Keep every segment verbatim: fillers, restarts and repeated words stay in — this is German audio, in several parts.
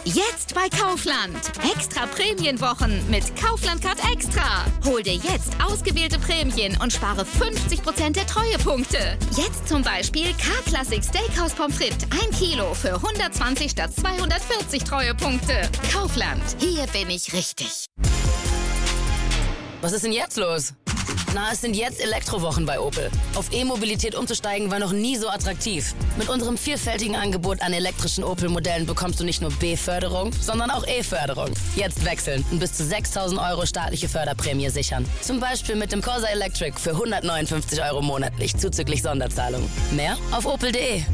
Jetzt bei Kaufland. Extra Prämienwochen mit Kaufland Card Extra. Hol dir jetzt ausgewählte Prämien und spare fünfzig Prozent der Treuepunkte. Jetzt zum Beispiel K-Classic Steakhouse Pommes frites ein Kilo für hundertzwanzig statt zweihundertvierzig Treuepunkte. Kaufland. Hier bin ich richtig. Was ist denn jetzt los? Na, es sind jetzt Elektrowochen bei Opel. Auf E-Mobilität umzusteigen war noch nie so attraktiv. Mit unserem vielfältigen Angebot an elektrischen Opel-Modellen bekommst du nicht nur B-Förderung, sondern auch E-Förderung. Jetzt wechseln und bis zu sechstausend Euro staatliche Förderprämie sichern. Zum Beispiel mit dem Corsa Electric für hundertneunundfünfzig Euro monatlich zuzüglich Sonderzahlung. Mehr auf opel punkt de.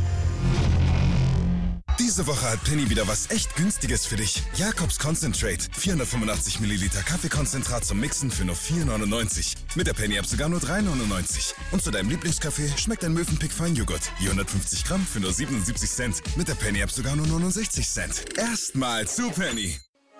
Diese Woche hat Penny wieder was echt Günstiges für dich. Jakobs Concentrate. vierhundertfünfundachtzig Milliliter Kaffeekonzentrat zum Mixen für nur vier neunundneunzig. Mit der Penny-App sogar nur drei neunundneunzig. Und zu deinem Lieblingskaffee schmeckt ein Mövenpick Feinjoghurt. vierhundertfünfzig Gramm für nur siebenundsiebzig Cent. Mit der Penny-App sogar nur neunundsechzig Cent. Erstmal zu Penny.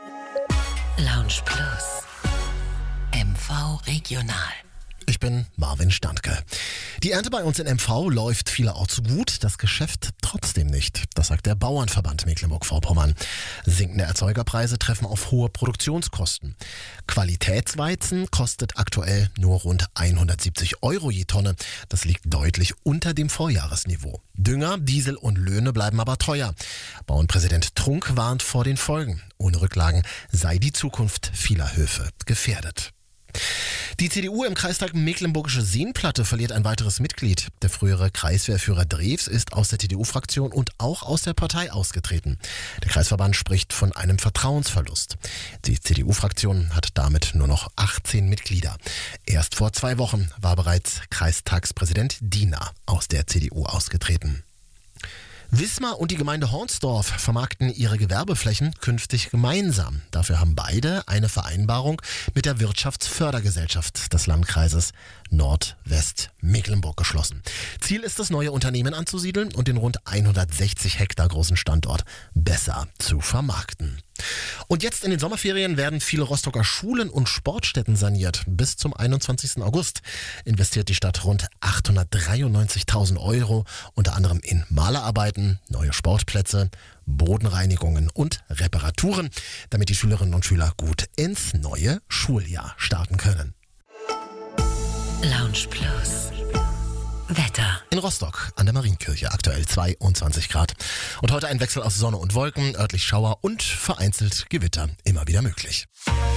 Lounge Plus. M V Regional. Ich bin Marvin Standke. Die Ernte bei uns in M V läuft vielerorts gut, das Geschäft trotzdem nicht. Das sagt der Bauernverband Mecklenburg-Vorpommern. Sinkende Erzeugerpreise treffen auf hohe Produktionskosten. Qualitätsweizen kostet aktuell nur rund hundertsiebzig Euro je Tonne. Das liegt deutlich unter dem Vorjahresniveau. Dünger, Diesel und Löhne bleiben aber teuer. Bauernpräsident Trunk warnt vor den Folgen. Ohne Rücklagen sei die Zukunft vieler Höfe gefährdet. Die C D U im Kreistag Mecklenburgische Seenplatte verliert ein weiteres Mitglied. Der frühere Kreiswehrführer Drews ist aus der T D U-Fraktion und auch aus der Partei ausgetreten. Der Kreisverband spricht von einem Vertrauensverlust. Die C D U-Fraktion hat damit nur noch achtzehn Mitglieder. Erst vor zwei Wochen war bereits Kreistagspräsident Diener aus der C D U ausgetreten. Wismar und die Gemeinde Hornsdorf vermarkten ihre Gewerbeflächen künftig gemeinsam. Dafür haben beide eine Vereinbarung mit der Wirtschaftsfördergesellschaft des Landkreises Nordwestmecklenburg geschlossen. Ziel ist es, neue Unternehmen anzusiedeln und den rund hundertsechzig Hektar großen Standort besser zu vermarkten. Und jetzt in den Sommerferien werden viele Rostocker Schulen und Sportstätten saniert. Bis zum einundzwanzigsten August investiert die Stadt rund achthundertdreiundneunzigtausend Euro, unter anderem in Malerarbeiten, neue Sportplätze, Bodenreinigungen und Reparaturen, damit die Schülerinnen und Schüler gut ins neue Schuljahr starten können. Lounge Plus. Wetter. In Rostock an der Marienkirche aktuell zweiundzwanzig Grad. Und heute ein Wechsel aus Sonne und Wolken, örtlich Schauer und vereinzelt Gewitter immer wieder möglich.